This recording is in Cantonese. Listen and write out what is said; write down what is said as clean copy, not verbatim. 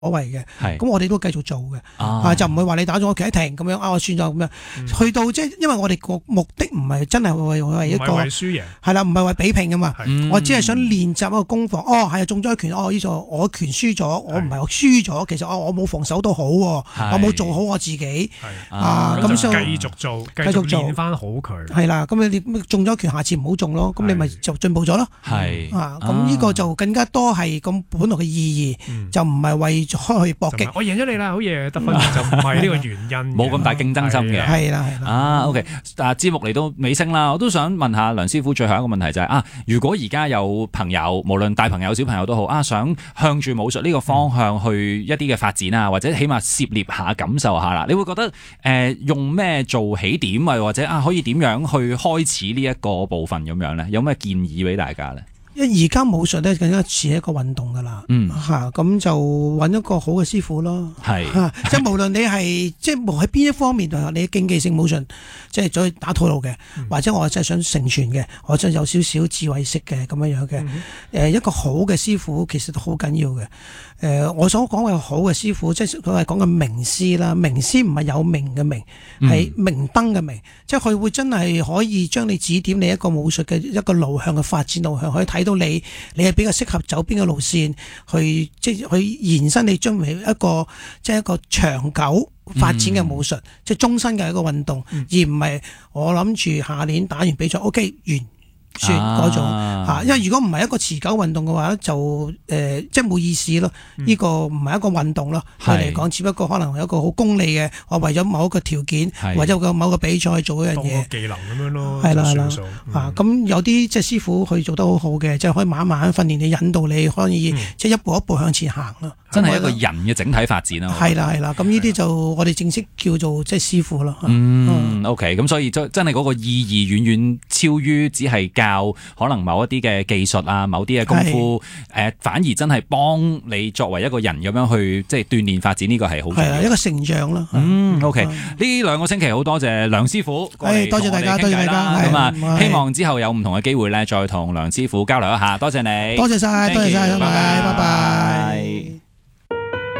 謂嘅。 係咁我哋都繼續做嘅，就唔會話你打咗我企一停咁樣我算咗咁樣，去到即係因為我哋個目的唔係真係為一個唔係為輸贏， 係啦，唔係為比拼噶嘛，我只係想練習一個攻防。係中咗一拳，呢個我拳輸咗，我唔係我輸咗，其實我冇防守到好，我冇做好我自己， 咁就繼續做，繼續練翻好佢。 係啦，咁你中咗拳，下次唔好中咯，咁你咪就進步咗咯。 係咁呢個就更加多係咁本來嘅意義，就唔係為咗去搏擊。 我贏咗你啦，好嘢，得分就唔係呢個原因， 冇咁大競爭心嘅。 係啦。 OK， 節目嚟到尾聲啦，我都想問下梁師傅最後一個問題就係如果而家有朋友，無論大朋友小朋友都好想向住武術呢個方向去一啲嘅發展或者起碼涉獵下感受下啦，你會覺得用咩做起點或者可以點樣去開始呢一個部分咁樣咧？有咩建議俾大家咧？因為而家武術咧更加似一個運動噶啦，咁就揾一個好嘅師傅咯，即係無論你係即係喺邊一方面，你競技性武術即係再打套路嘅，或者我真係想成全嘅，我真係有少少智慧式嘅咁樣嘅，一個好嘅師傅其實都好緊要嘅。我所講嘅好嘅師傅，即係佢係講嘅名師啦。名師唔係有名嘅名，係明燈嘅明，即係佢會真係可以將你指點你一個武術嘅一個路向嘅發展路向，可以睇到你係比較適合走邊個路線，即係去延伸你將來一個即係一個長久發展嘅武術，即係終身嘅一個運動，而唔係我諗住下年打完比賽 OK 完。算嗰種，因為如果唔係一個持久運動嘅話，就即係冇意思咯。呢個唔係一個運動咯，對嚟講，只不過可能有一個好功利嘅，我為咗某一個條件，或者某個比賽去做一樣嘢， 技能咁樣咯。 係啦，咁有啲即係師傅去做得好好嘅，即係可以慢慢訓練你，引導你可以即係一步一步向前行咯。 真係一個人嘅整體發展啊！ 係啦，咁呢啲就我哋正式叫做即係師傅咯。 OK， 咁所以真係嗰個意義遠遠超於只係教可能某一啲嘅技術某啲嘅功夫，反而真係幫你作為一個人咁樣去即係鍛鍊發展，呢個係好重要。 係一個成長咯。 OK，呢2個星期好多謝梁師傅過嚟同我哋傾偈啦。多謝大家，多謝大家。咁希望之後有唔同嘅機會咧，再同梁師傅交流一下。多謝你。多謝晒，拜拜。